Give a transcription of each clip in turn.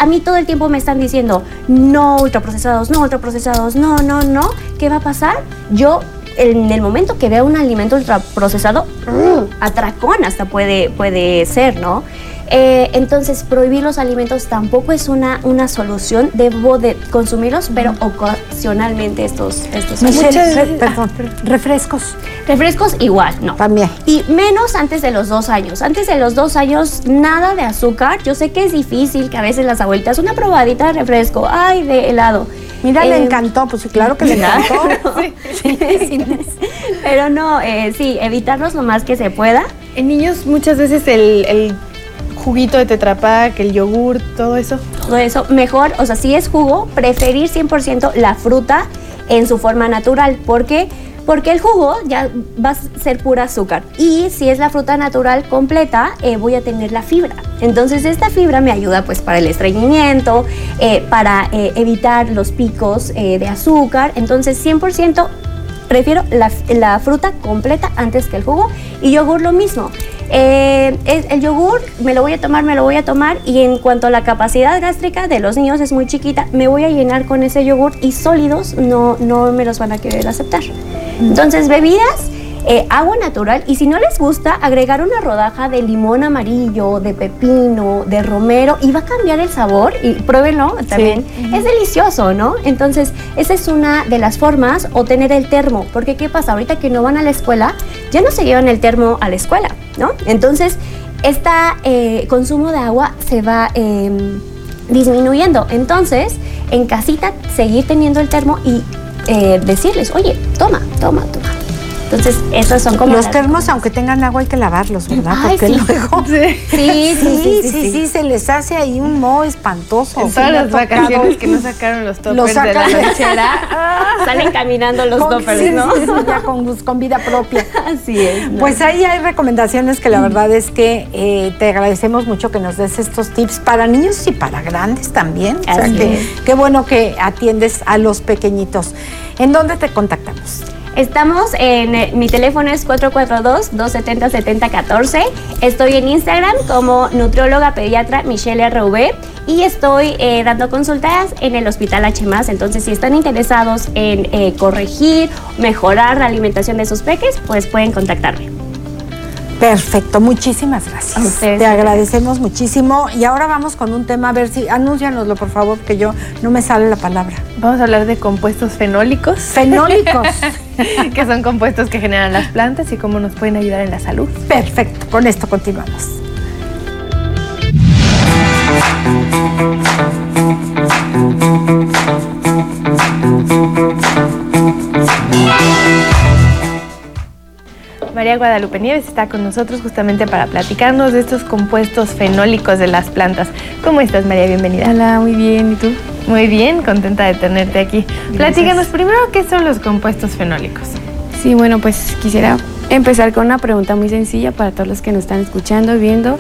a mí todo el tiempo me están diciendo, no ultraprocesados, no ultraprocesados, no. ¿Qué va a pasar? Yo, en el momento que vea un alimento ultraprocesado, atracón hasta puede ser, ¿no? Entonces, prohibir los alimentos tampoco es una solución. Debo de consumirlos, pero ocasionalmente estos refrescos. Refrescos igual, no. También. Y menos antes de los 2 años. Antes de los 2 años, nada de azúcar. Yo sé que es difícil, que a veces las abuelitas, una probadita de refresco, ay, de helado. Mira, le encantó, pues claro que le encantó. Sí. Pero no, sí, evitarlos lo más que se pueda. En niños muchas veces el juguito de Tetra Pak, el yogur, todo eso. Todo eso, mejor, o sea, si es jugo, preferir 100% la fruta en su forma natural. ¿Por qué? Porque el jugo ya va a ser pura azúcar. Y si es la fruta natural completa, voy a tener la fibra. Entonces, esta fibra me ayuda pues para el estreñimiento, para evitar los picos de azúcar. Entonces, 100% prefiero la fruta completa antes que el jugo. Y yogur lo mismo. El yogur me lo voy a tomar y en cuanto a la capacidad gástrica de los niños es muy chiquita, me voy a llenar con ese yogur y sólidos no me los van a querer aceptar. Entonces, bebidas, agua natural, y si no les gusta, agregar una rodaja de limón amarillo, de pepino, de romero, y va a cambiar el sabor, y pruébenlo también. Sí. Es delicioso, ¿no? Entonces, esa es una de las formas, o tener el termo, porque ¿qué pasa? Ahorita que no van a la escuela, ya no se llevan el termo a la escuela, ¿no? Entonces, consumo de agua se va disminuyendo. Entonces, en casita, seguir teniendo el termo y decirles, oye, toma. Entonces, esos son como los termos, aunque tengan agua, hay que lavarlos, ¿verdad? Ay, porque sí. luego sí, se les hace ahí un moho espantoso. En todas las vacaciones que no sacaron los toppers de la lonchera, salen caminando los toppers, ¿no? Sí, ya con vida propia. Así es, ¿no? Pues ahí hay recomendaciones que la verdad es que te agradecemos mucho que nos des estos tips para niños y para grandes también. O sea, qué bueno que atiendes a los pequeñitos. ¿En dónde te contactamos? Estamos mi teléfono es 442-270-7014. Estoy en Instagram como nutrióloga pediatra Michelle RV y estoy dando consultas en el Hospital H+. Entonces, si están interesados en corregir, mejorar la alimentación de sus peques, pues pueden contactarme. Perfecto, muchísimas gracias. Te agradecemos muchísimo. Y ahora vamos con un tema, a ver si, anúncianoslo por favor, que yo no me sale la palabra. Vamos a hablar de compuestos fenólicos. Fenólicos. Que son compuestos que generan las plantas y cómo nos pueden ayudar en la salud. Perfecto, con esto continuamos. María Guadalupe Nieves está con nosotros justamente para platicarnos de estos compuestos fenólicos de las plantas. ¿Cómo estás, María? Bienvenida. Hola, muy bien. ¿Y tú? Muy bien, contenta de tenerte aquí. Gracias. Platícanos primero, ¿qué son los compuestos fenólicos? Sí, bueno, pues quisiera empezar con una pregunta muy sencilla para todos los que nos están escuchando y viendo.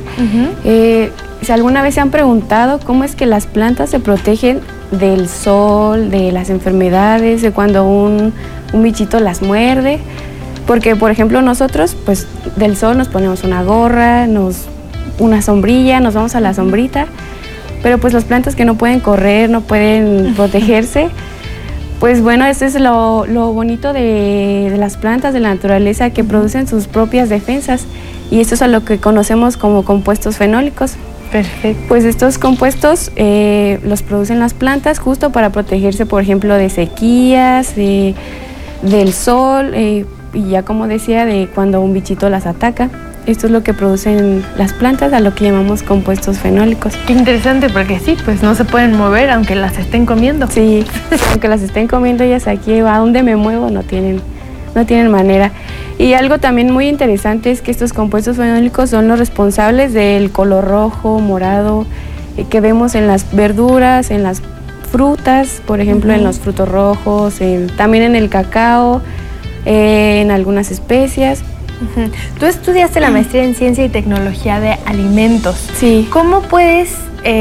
Si alguna vez se han preguntado cómo es que las plantas se protegen del sol, de las enfermedades, de cuando un bichito las muerde. Porque, por ejemplo, nosotros, pues, del sol nos ponemos una gorra, una sombrilla, nos vamos a la sombrita, pero pues las plantas que no pueden correr, no pueden protegerse, pues bueno, eso es lo bonito de las plantas, de la naturaleza, que producen sus propias defensas, y esto es a lo que conocemos como compuestos fenólicos. Perfecto. Pues estos compuestos los producen las plantas justo para protegerse, por ejemplo, de sequías, del sol, y ya como decía, de cuando un bichito las ataca. Esto es lo que producen las plantas, a lo que llamamos compuestos fenólicos. Qué interesante, porque sí, pues no se pueden mover aunque las estén comiendo. Sí, aunque las estén comiendo ellas aquí, a donde me muevo, no tienen manera. Y algo también muy interesante es que estos compuestos fenólicos son los responsables del color rojo, morado, que vemos en las verduras, en las frutas, por ejemplo, en los frutos rojos, también en el cacao, en algunas especias. Tú estudiaste la maestría en Ciencia y Tecnología de Alimentos. Sí. ¿Cómo puedes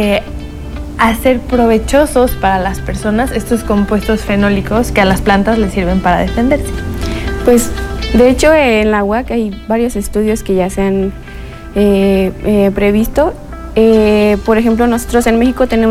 hacer provechosos para las personas estos compuestos fenólicos que a las plantas les sirven para defenderse? Pues, de hecho, en la UAC hay varios estudios que ya se han previsto. Por ejemplo, nosotros en México tenemos